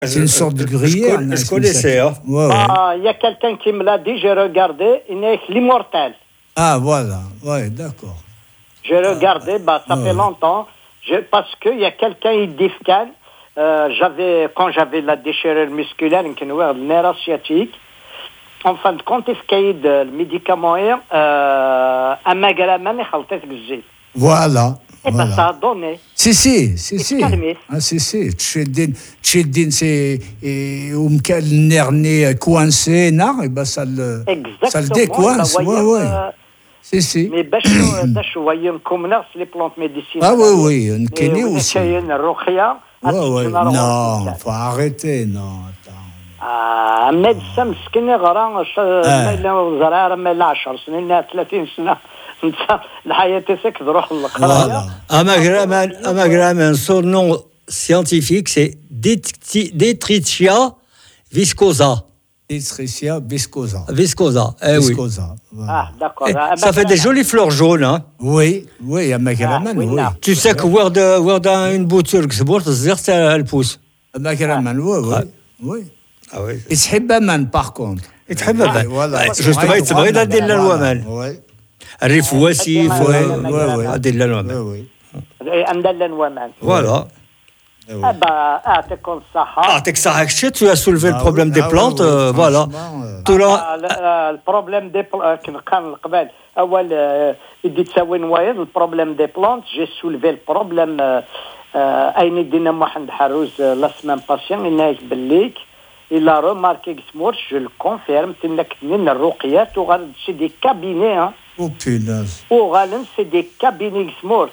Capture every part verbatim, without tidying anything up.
C'est une sorte de gruyère. Je, je connaissais. Hein. Ouais, ouais. Ah, il y a quelqu'un qui me l'a dit, j'ai regardé, il est l'immortel. Ah, voilà, ouais, d'accord. J'ai regardé, bah, ça ouais. fait longtemps, je, parce qu'il y a quelqu'un, il dit euh, j'avais, quand j'avais la déchirure musculaire, le nerf asiatique, en fin de compte, il y a le médicament, euh, un magraman, il y Voilà. Et bien, voilà. Ça a donné. Si, si, si, si. Ah, si, si. Tcheddin, tcheddin, c'est. Ou m'kal nerné coincé, non, et ben ça le. Exactement. Ça le décoince, ouais, ouais. Euh, si, si. Mais bash, bash, voyons comme là, c'est les plantes médicinales. Ah, oui, oui, une kéné aussi. Il y a une rokhia. Ouais, ouais. Non, faut arrêter, non. آه ميدسا مسكين غرا ما زرار ما لا عشر سنين ثلاثين سنه انت الحياه تسك تروح للقرايه Amagraman Amagraman son nom scientifique c'est Detritia viscosa. Detritia viscosa. Viscosa. Eh oui. Viscosa. Ah d'accord. Ça fait des jolies fleurs jaunes hein. Oui, oui, Amagraman oui. Tu sais que voir de voir dans une bouture que c'est bon, ça elle pousse. Amagraman oui, oui. Oui. Ah oui. يتحب من باغ كونتر يتحب من جوستومون يتبغي هذا ديال الومان الريف واسيف هذا ديال الومان عندنا الومان فوالا يعطيك الصحة يعطيك الصحة شتي tu as soulevé le problème des plantes voilà البروبليم دي كان قبل اول يدي تساوي نوايض البروبليم دي بلانت جي سولفي البروبليم اين دينا محمد حروز لا سمان باسيون الناس بالليك Il a remarqué que je le confirme, c'est des cabinets. Hein. Oh punaise. Oh, c'est des cabinets qui sont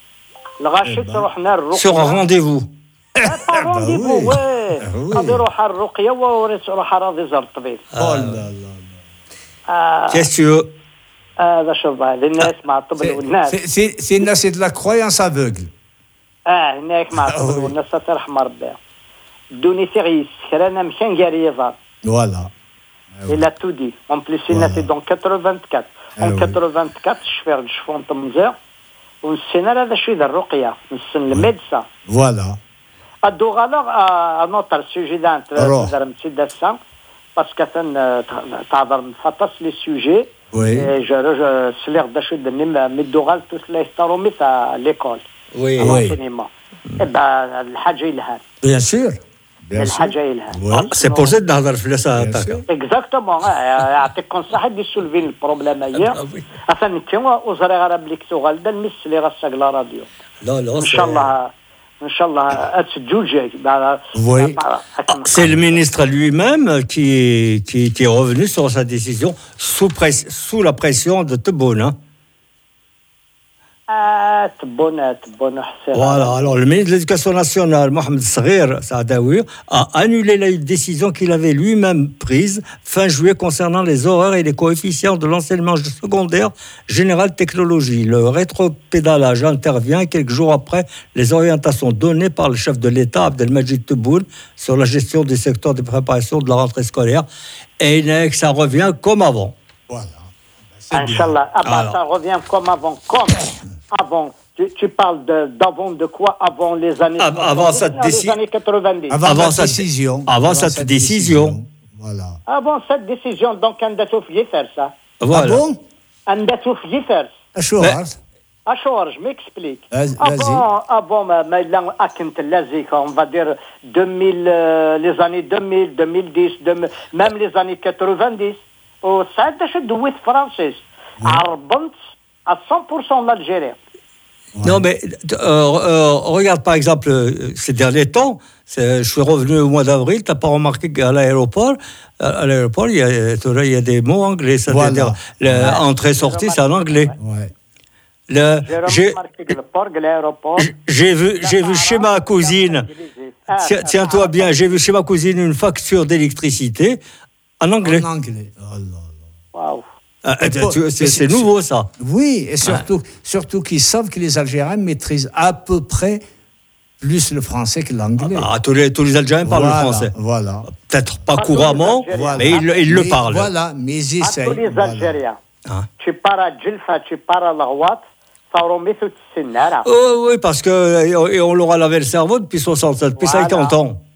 sur un rendez-vous. Pas rendez-vous, ouais. On va aller à Ruqya ou on va aller à Zartabel. Oh là là. Qu'est-ce que tu veux? هذا شوف les ناس مع الطبل والناس. C'est c'est une c'est de la croyance aveugle. اه هناك مع الطبل والناس ترحم ربي. Donner sérieux, c'est un homme qui a gagné. Voilà. Il a tout dit. En plus, il a fait dans quatre-vingt-quatre. En quatre-vingt-quatre, je fais le chevron de Mzer. On s'est là, je suis de Ruqya. On s'est le médecin. Voilà. À Douala, à notre sujet d'intérêt, parce que tu as les sujets. Oui. Et je suis l'air de chute de Douala, tous les staromis à l'école. Oui. À l'enseignement. Eh bien, le Hajj il a. Bien sûr. C'est pour ça de نهضر في لسا Exactement. يعطيك نصيحة دي سولفين البروبليم هي. أصلا أنت وزري غير بليك تغال ده المس اللي غسق لا راديو. لا لا. إن شاء الله إن شاء الله أتسجل جاي. Oui. C'est le ministre lui-même qui qui qui est revenu sur sa décision sous press sous la pression de Tebboune. Hein. Voilà, alors le ministre de l'Éducation nationale, Mohamed Saghir Saadawi, a annulé la décision qu'il avait lui-même prise fin juillet concernant les horaires et les coefficients de l'enseignement secondaire général technologie. Le rétropédalage intervient quelques jours après les orientations données par le chef de l'État, Abdelmajid Tebboune, sur la gestion du secteur de préparation de la rentrée scolaire. Et que ça revient comme avant. Voilà. Inch'Allah. Ah bah, ça revient comme avant. Comme avant. Tu, tu parles de, d'avant de quoi? Avant les années, avant, avant cette déci- les années quatre-vingt-dix. Avant, avant cette décision. Avant, avant cette, cette décision. décision. Voilà. Avant cette décision, donc, on a tout fait faire ça. Voilà. Ah bon? On a tout fait faire ça. Ashouar. Ashouar, je m'explique. Vas-y. Avant, avant, mais là, on va dire deux mille, euh, les années deux mille, deux mille dix, deux mille, même les années quatre-vingt-dix. Au Saïd de Douit française, Arbant à cent pour cent l'Algérie. Non, mais euh, euh, regarde par exemple ces derniers temps. Je suis revenu au mois d'avril. T'as pas remarqué qu'à l'aéroport, à l'aéroport, il y a, il y a des mots anglais. C'est-à-dire, voilà. Entrée-sortie, c'est en anglais. Ouais. Le, j'ai, j'ai, j'ai vu, j'ai vu chez ma cousine. Tiens, tiens-toi bien. J'ai vu chez ma cousine une facture d'électricité. En anglais. En anglais. Oh là là. Waouh. Ah, c'est, c'est, c'est nouveau, ça. Oui, et surtout, ah. surtout qu'ils savent que les Algériens maîtrisent à peu près plus le français que l'anglais. Ah, tous, les, tous les Algériens parlent voilà, le français. Voilà. Peut-être pas, pas couramment, voilà. mais ils, ils mais, le parlent. Voilà, mais ils essayent. À tous les Algériens. Voilà. Tu pars à Djelfa, tu pars à Larouat, ça remet tout le Oh, oui, parce qu'on on leur a lavé le cerveau depuis soixante-sept, depuis voilà. cinquante ans.